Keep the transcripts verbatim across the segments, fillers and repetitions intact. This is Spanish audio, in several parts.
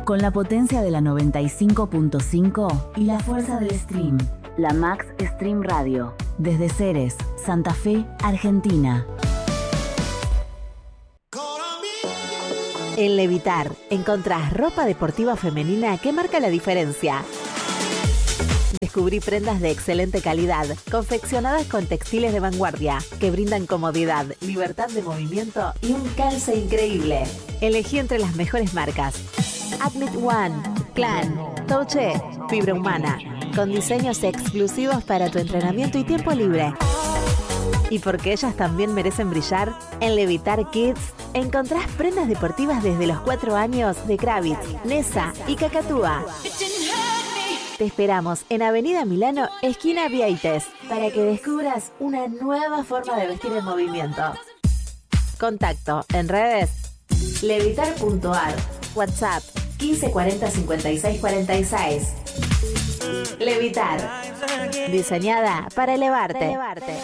Con la potencia de la noventa y cinco punto cinco y la fuerza del stream. La Max Stream Radio. Desde Ceres, Santa Fe, Argentina. En Levitar encontrás ropa deportiva femenina que marca la diferencia. Descubrí prendas de excelente calidad, confeccionadas con textiles de vanguardia, que brindan comodidad, libertad de movimiento y un calce increíble. Elegí entre las mejores marcas: Admit One, Clan, Touche, Fibra Humana, con diseños exclusivos para tu entrenamiento y tiempo libre. Y porque ellas también merecen brillar, en Levitar Kids encontrás prendas deportivas desde los cuatro años de Kravitz, Nessa y Cacatúa. Te esperamos en Avenida Milano, esquina Vieites, para que descubras una nueva forma de vestir en movimiento. Contacto en redes levitar punto ar, WhatsApp quince cuarenta cincuenta y seis cuarenta y seis. Levitar, diseñada para elevarte. elevarte.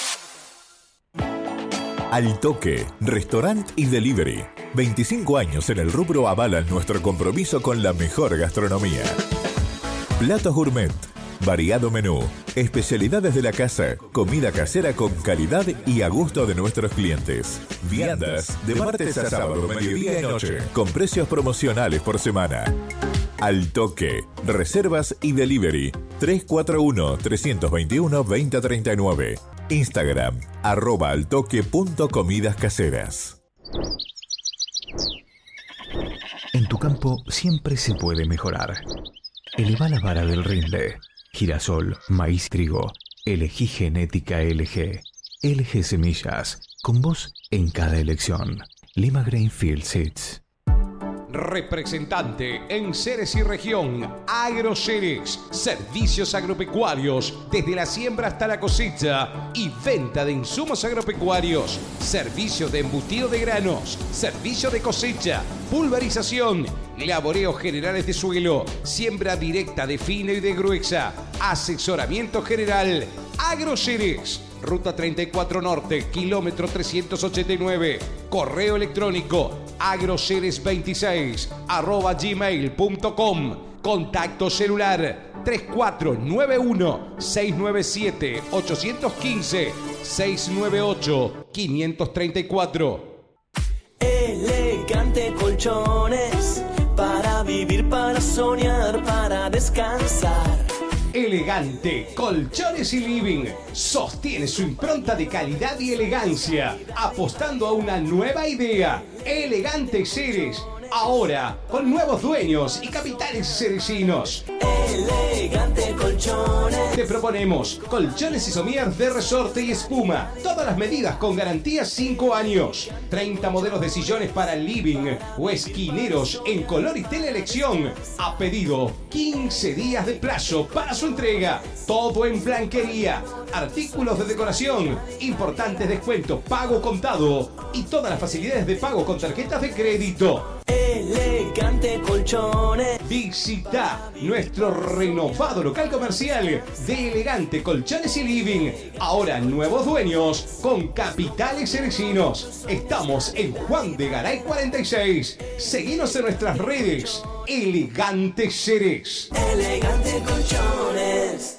Al Toque, restaurant y delivery. veinticinco años en el rubro avalan nuestro compromiso con la mejor gastronomía. Platos gourmet, variado menú, especialidades de la casa, comida casera con calidad y a gusto de nuestros clientes. Viandas de martes a sábado, mediodía y noche, con precios promocionales por semana. Al Toque, reservas y delivery, tres cuatro uno, tres dos uno, dos cero tres nueve. Instagram, arroba altoque punto comidas caseras. En tu campo siempre se puede mejorar. Eleva la vara del rinde. Girasol, maíz, trigo. Elegí genética L G. L G Semillas. Con vos en cada elección. Lima Grainfield Seeds. Representante en Ceres y región, AgroCeres, servicios agropecuarios desde la siembra hasta la cosecha y venta de insumos agropecuarios, servicio de embutido de granos, servicio de cosecha, pulverización, laboreos generales de suelo, siembra directa de fina y de gruesa, asesoramiento general. AgroCeres, Ruta treinta y cuatro Norte, kilómetro trescientos ochenta y nueve, correo electrónico agroceres veintiséis arroba gmail punto com, contacto celular tres cuatro nueve uno, seis nueve siete, ocho uno cinco, seis nueve ocho, cinco tres cuatro. Elegante colchones, para vivir, para soñar, para descansar. Elegante Colchones y Living sostiene su impronta de calidad y elegancia, apostando a una nueva idea. Elegante Ceres, ahora con nuevos dueños y capitales cerecinos. Elegante Colchones. Te proponemos colchones y somiers de resorte y espuma, todas las medidas con garantía cinco años. treinta modelos de sillones para living o esquineros en color y tela elección. A pedido, quince días de plazo para su entrega. Todo en blanquería, artículos de decoración, importantes descuentos, pago contado y todas las facilidades de pago con tarjetas de crédito. Elegante Colchones. Visita nuestro renovado local comercial de Elegante Colchones y Living. Ahora nuevos dueños con capitales cerecinos. Estamos en Juan de Garay cuarenta y seis. Seguinos en nuestras redes. Elegante Ceres. Elegante Colchones.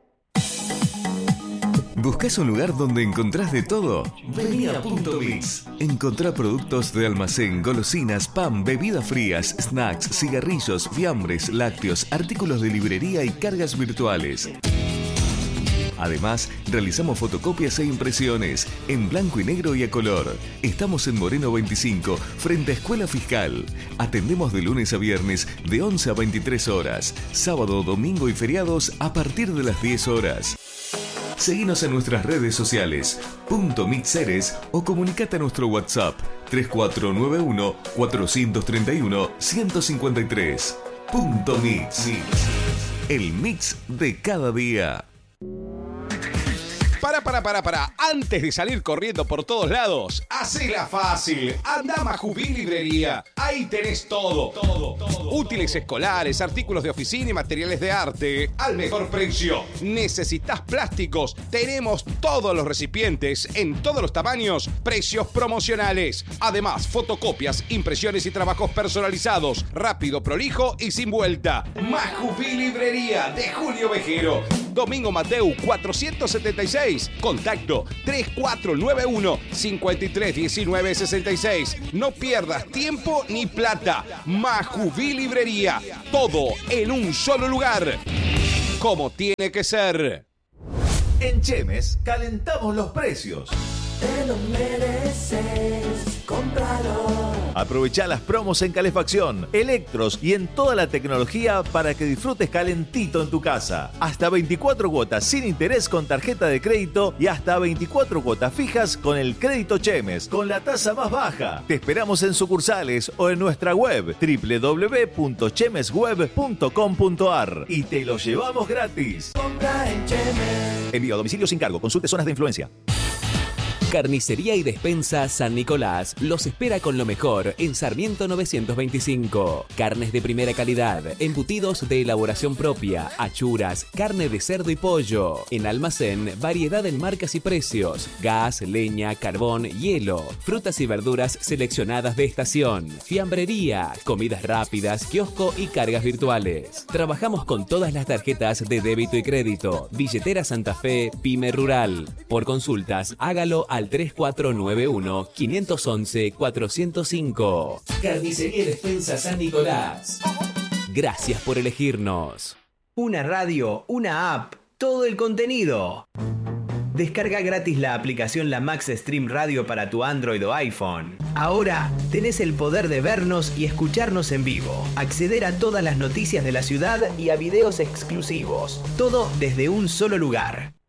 ¿Buscás un lugar donde encontrás de todo? Vení a Punto Mix. Encontrá productos de almacén, golosinas, pan, bebidas frías, snacks, cigarrillos, fiambres, lácteos, artículos de librería y cargas virtuales. Además, realizamos fotocopias e impresiones en blanco y negro y a color. Estamos en Moreno veinticinco, frente a Escuela Fiscal. Atendemos de lunes a viernes de once a veintitrés horas, sábado, domingo y feriados a partir de las diez horas. Seguinos en nuestras redes sociales, Punto Mix Ceres, o comunicate a nuestro WhatsApp tres cuatro nueve uno, cuatro tres uno, uno cinco cinco tres. Punto Mix. El mix de cada día. Para para, para, para, para. Antes de salir corriendo por todos lados, hacela fácil. Anda a Majuví Librería. Ahí tenés todo, todo, todo. Útiles escolares, artículos de oficina y materiales de arte al mejor precio. ¿Necesitas plásticos? Tenemos todos los recipientes en todos los tamaños, precios promocionales. Además, fotocopias, impresiones y trabajos personalizados. Rápido, prolijo y sin vuelta. Majuví Librería de Julio Vejero. Domingo Mateu cuatrocientos setenta y seis. Contacto tres cuatro nueve uno, cinco tres uno nueve seis seis. No pierdas tiempo ni plata. Majuví Librería. Todo en un solo lugar. Como tiene que ser. En Chemes calentamos los precios. Te lo mereces, cómpralo. Aprovechá las promos en calefacción, electros y en toda la tecnología para que disfrutes calentito en tu casa. Hasta veinticuatro cuotas sin interés con tarjeta de crédito y hasta veinticuatro cuotas fijas con el crédito Chemes, con la tasa más baja. Te esperamos en sucursales o en nuestra web doble u doble u doble u punto chemesweb punto com punto a r y te lo llevamos gratis. Compra en Chemes. Envío a domicilio sin cargo. Consulte zonas de influencia. Carnicería y Despensa San Nicolás los espera con lo mejor en Sarmiento novecientos veinticinco. Carnes de primera calidad, embutidos de elaboración propia, achuras, carne de cerdo y pollo. En almacén, variedad en marcas y precios, gas, leña, carbón, hielo, frutas y verduras seleccionadas de estación, fiambrería, comidas rápidas, kiosco y cargas virtuales. Trabajamos con todas las tarjetas de débito y crédito. Billetera Santa Fe, Pyme Rural. Por consultas, hágalo a al tres cuatro nueve uno, cinco uno uno, cuatro cero cinco. Carnicería y Despensa San Nicolás. Gracias por elegirnos. Una radio, una app, todo el contenido. Descarga gratis la aplicación La Max Stream Radio para tu Android o iPhone. Ahora tenés el poder de vernos y escucharnos en vivo, acceder a todas las noticias de la ciudad y a videos exclusivos. Todo desde un solo lugar.